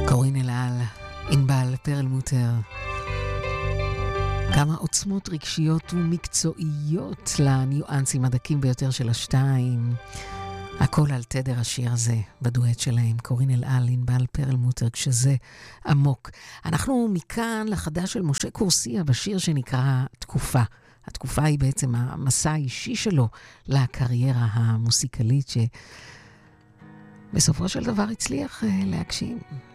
קורין אלעל, ענבל פרלמוטר. כמה עוצמות רגשיות ומקצועיות לניואנסים הדקים ביותר של השתיים. הכל על תדר השיר הזה בדואט שלהם, קורין אלעל, ענבל פרלמוטר, כשזה עמוק. אנחנו מכאן לחדש של משה קורסיה בשיר שנקרא תקופה. התקופה היא בעצם המסע האישי שלו לקריירה המוסיקלית שבסופו של דבר הצליח להגשים.